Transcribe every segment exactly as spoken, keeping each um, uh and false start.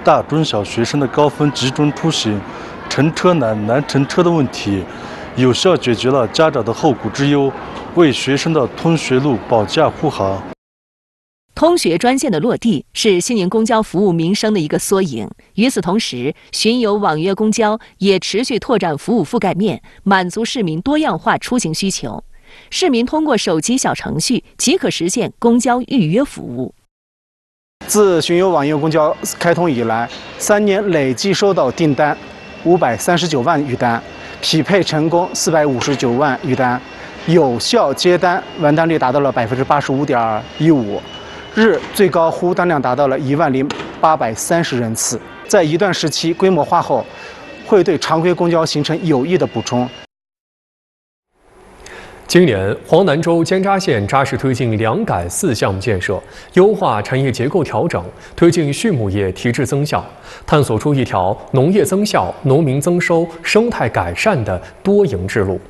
大中小学生的高峰集中出行、乘车难、难乘车的问题，有效解决了家长的后顾之忧，为学生的通学路保驾护航。 通学专线的落地是西宁公交服务民生的一个缩影。与此同时，巡游网约公交也持续拓展服务覆盖面，满足市民多样化出行需求。市民通过手机小程序即可实现公交预约服务。 自巡游网约公交开通以来，三年累计收到订单五百三十九万余单，匹配成功四百五十九万余单，有效接单完单率达到了百分之八十五点一五。日最高呼单量达到了一万零八百三十人次，在一段时期规模化后，会对常规公交形成有益的补充。 今年，黄南州尖扎县扎实推进两改四项目建设，优化产业结构调整，推进畜牧业提质增效，探索出一条农业增效、农民增收、生态改善的多赢之路。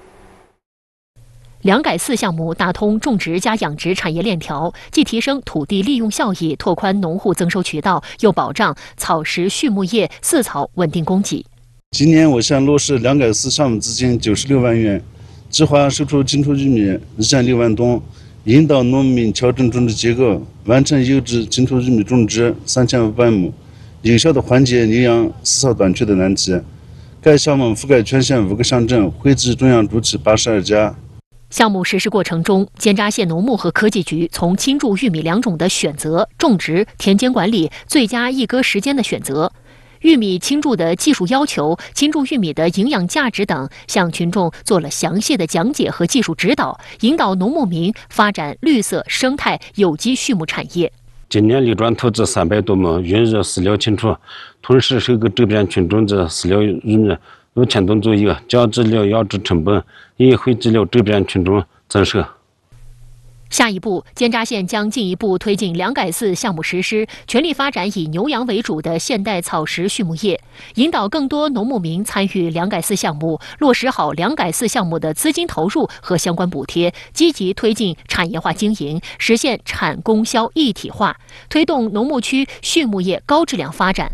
两改四项目打通种植加养殖产业链条，既提升土地利用效益，拓宽农户增收渠道，又保障草食畜牧业饲草稳定供给。 今年我县落实两改四项目资金九十六万元，计划收出精出玉米一千六万吨，引导农民调整种植结构，完成优质精出玉米种植三千五百亩，有效地缓解牛羊饲草短缺的难题。该项目覆盖全县五个乡镇，汇集中央主体八十二家。 项目实施过程中，尖扎县农牧和科技局从青贮玉米两种的选择、种植、田间管理、最佳一割时间的选择、玉米青贮的技术要求、青贮玉米的营养价值等，向群众做了详细的讲解和技术指导，引导农牧民发展绿色、生态、有机畜牧产业。 今年立专投资三百多亩，运入饲料清除，同时收购周边群众的饲料玉米五千吨左右，降质料养殖成本，以惠及了周边群众增收。 下一步，尖扎县将进一步推进两改四项目实施，全力发展以牛羊为主的现代草食畜牧业，引导更多农牧民参与两改四项目，落实好两改四项目的资金投入和相关补贴，积极推进产业化经营，实现产供销一体化，推动农牧区畜牧业高质量发展。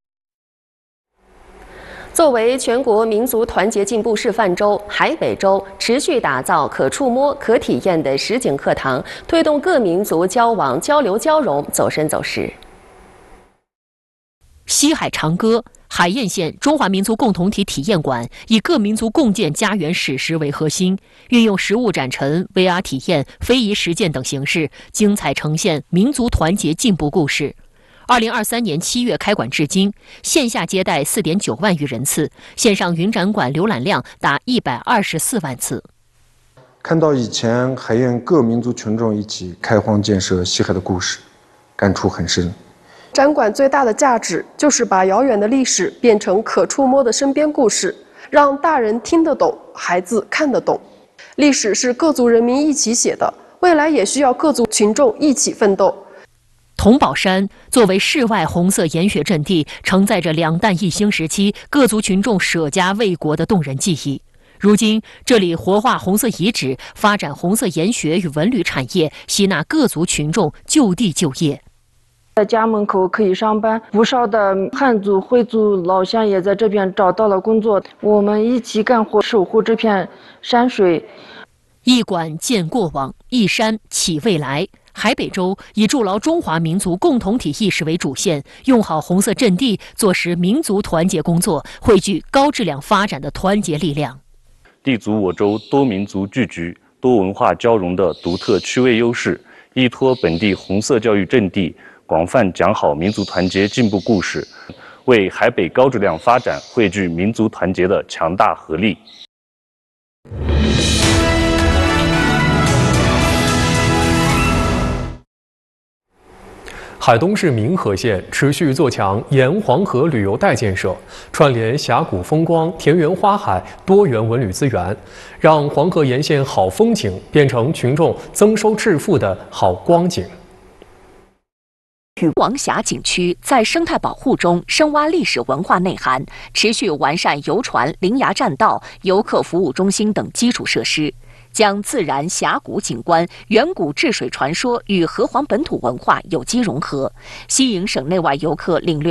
作为全国民族团结进步示范州，海北州持续打造可触摸、可体验的实景课堂，推动各民族交往、交流、交融走深走实。 西海长歌海晏县中华民族共同体体验馆以各民族共建家园史实为核心，运用实物展陈、V R 体验、非遗实践等形式，精彩呈现民族团结进步故事。二零二三年七月开馆至今，线下接待四点九万余人次，线上云展馆浏览量达一百二十四万次。 看到以前海晏各民族群众一起开荒建设西海的故事，感触很深。 展馆最大的价值就是把遥远的历史变成可触摸的身边故事，让大人听得懂，孩子看得懂。历史是各族人民一起写的，未来也需要各族群众一起奋斗。 桐宝山作为世外红色岩雪阵地，承载着两弹一星时期各族群众舍家为国的动人记忆。如今，这里活化红色遗址，发展红色岩雪与文旅产业，吸纳各族群众就地就业。 在家门口可以上班，不少的汉族、回族老乡也在这边找到了工作。我们一起干活，守护这片山水。 一馆建过往，一山起未来。海北州以筑牢中华民族共同体意识为主线，用好红色阵地，做实民族团结工作，汇聚高质量发展的团结力量。 立足我州多民族聚居、多文化交融的独特区位优势，依托本地红色教育阵地，广泛讲好民族团结进步故事，为海北高质量发展汇聚民族团结的强大合力。 海东市民和县持续做强沿黄河旅游带建设，串联峡谷风光、田园花海多元文旅资源，让黄河沿线好风景变成群众增收致富的好光景。 王峡景区在生态保护中深挖历史文化内涵，持续完善游船、临崖栈道、游客服务中心等基础设施，将自然峡谷景观、远古治水传说与河湟本土文化有机融合，吸引省内外游客领略